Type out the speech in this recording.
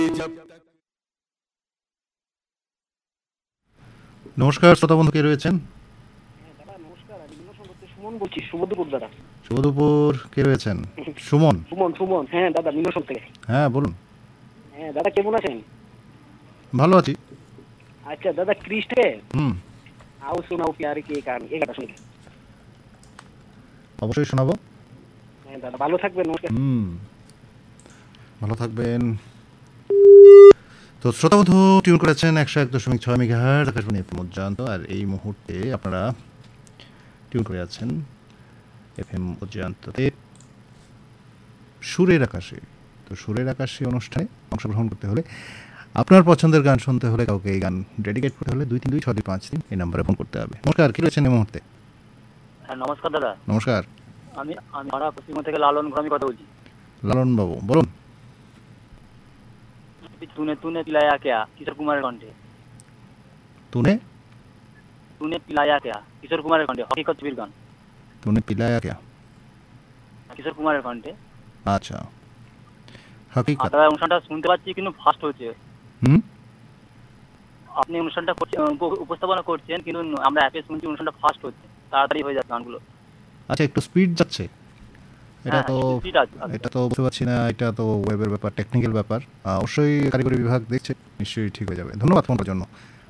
নমস্কার শ্রোতা বন্ধু, কে রয়েছেন? দাদা নমস্কার, আমি সুমন বলছি, শুভদুপুর দাদা। শুভদুপুর, কে রয়েছেন? সুমন? সুমন সুমন, হ্যাঁ দাদা, মিনসন থেকে। হ্যাঁ বলুন। হ্যাঁ দাদা, কেমন আছেন? ভালো আছি। আচ্ছা দাদা, ক্রিস্টে হুম, আও শোনাও প্যার কে গান, এই গানটা শুনলে। অবশ্যই শোনাবো। হ্যাঁ দাদা, ভালো থাকবেন, নমস্কার। হুম, ভালো থাকবেন। তো শ্রোতা বন্ধু টিউন করেছেন 101.6 মেগাহার্টজ আকাশবাণী এফএম উজ্জান্ত, আর এই মুহূর্তে আপনারা টিউন করে আছেন এফএম উজ্জান্ততে সুরের আকাশে। তো সুরের আকাশে অনুষ্ঠানে অংশগ্রহণ করতে হলে, আপনার পছন্দের গান শুনতে হলে, কাউকে এই গান ডেডিকেট করতে হলে 2326253 এই নাম্বারে ফোন করতে হবে। নমস্কার, কে রয়েছেন এই মুহূর্তে? হ্যাঁ নমস্কার দাদা। নমস্কার। আমি আমি পাড়া পশ্চিমবঙ্গ থেকে লালন ঘোরামি কথা বলছি। লালন বাবু বলুন। তুনে তুনে পিলায়া কেয়া, কিশোর কুমারের কণ্ঠে। তুনে তুনে পিলায়া কেয়া, কিশোর কুমারের কণ্ঠে, হকিকত ছবির গান। তুনে পিলায়া क्या? কিশোর কুমারের কণ্ঠে। আচ্ছা, হকিকত। দাদা অনুষ্ঠানটা শুনতে পাচ্ছি কিন্তু ফাস্ট হচ্ছে। হুম, আপনি অনুষ্ঠানটা উপস্থাপনা করছেন কিন্তু আমরা অ্যাপে শুনছি অনুষ্ঠানটা ফাস্ট হচ্ছে, তাড়াতাড়ি হয়ে যাচ্ছে গানগুলো। আচ্ছা, একটু স্পিড যাচ্ছে। এটা হ্যাঁ তো স্পিড আছে। এটা তো বুঝতে পারছি না, এটা তো ওয়েবের ব্যাপার, টেকনিক্যাল ব্যাপার। অবশ্যই কারিগরি বিভাগ দেখছে, নিশ্চয়ই ঠিক হয়ে যাবে। ধন্যবাদ ফোন করার জন্য।